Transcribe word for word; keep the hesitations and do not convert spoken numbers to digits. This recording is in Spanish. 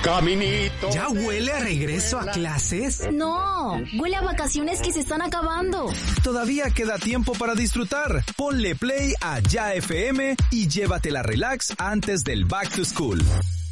Caminito. ¿Ya huele a regreso a clases? No, huele a vacaciones que se están acabando. Todavía queda tiempo para disfrutar. Ponle play a Ya F M y llévatela relax antes del Back to School.